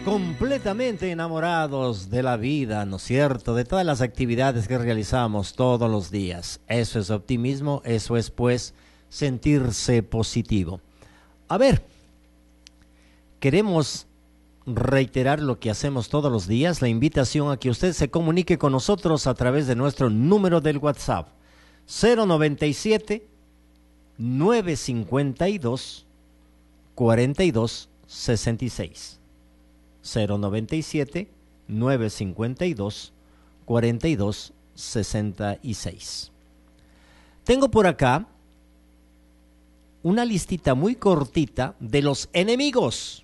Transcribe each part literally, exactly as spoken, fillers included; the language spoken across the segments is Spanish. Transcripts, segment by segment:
Completamente enamorados de la vida, ¿no es cierto? De todas las actividades que realizamos todos los días. Eso es optimismo, eso es pues sentirse positivo. A ver, queremos reiterar lo que hacemos todos los días, la invitación a que usted se comunique con nosotros a través de nuestro número del WhatsApp cero noventa y siete, nueve cincuenta y dos, cuarenta y dos sesenta y seis. cero noventa y siete, nueve cincuenta y dos, cuarenta y dos sesenta y seis. Tengo por acá una listita muy cortita de los enemigos.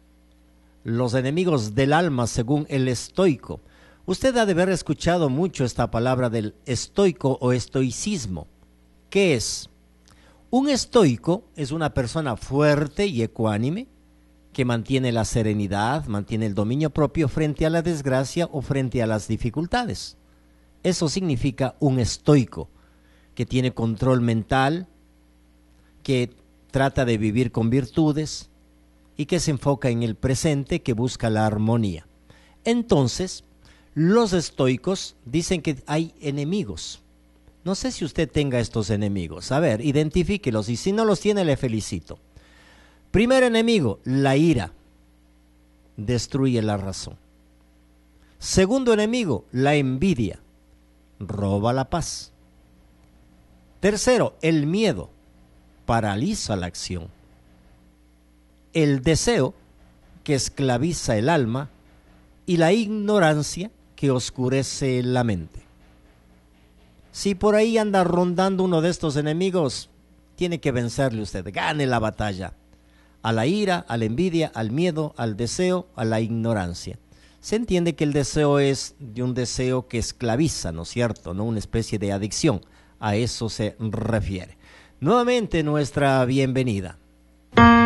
Los enemigos del alma según el estoico. Usted ha de haber escuchado mucho esta palabra del estoico o estoicismo. ¿Qué es? Un estoico es una persona fuerte y ecuánime que mantiene la serenidad, mantiene el dominio propio frente a la desgracia o frente a las dificultades. Eso significa un estoico, que tiene control mental, que trata de vivir con virtudes y que se enfoca en el presente, que busca la armonía. Entonces, los estoicos dicen que hay enemigos. No sé si usted tenga estos enemigos. A ver, identifíquelos y si no los tiene, le felicito. Primer enemigo, la ira. Destruye la razón. Segundo enemigo, la envidia. Roba la paz. Tercero, el miedo. Paraliza la acción. El deseo, que esclaviza el alma. Y la ignorancia, que oscurece la mente. Si por ahí anda rondando uno de estos enemigos, tiene que vencerle usted. Gane la batalla. A la ira, a la envidia, al miedo, al deseo, a la ignorancia. Se entiende que el deseo es de un deseo que esclaviza, ¿no es cierto? ¿No? Una especie de adicción. A eso se refiere. Nuevamente nuestra bienvenida.